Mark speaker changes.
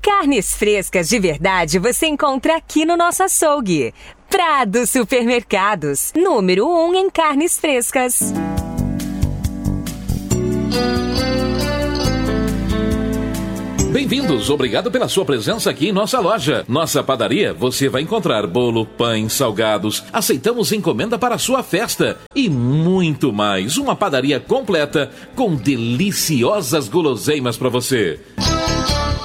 Speaker 1: Carnes frescas de verdade você encontra aqui no nosso açougue. Prado Supermercados, número 1 em carnes frescas.
Speaker 2: Bem-vindos, obrigado pela sua presença aqui em nossa loja. Nossa padaria, você vai encontrar bolo, pães, salgados, aceitamos encomenda para a sua festa e muito mais. Uma padaria completa com deliciosas guloseimas para você.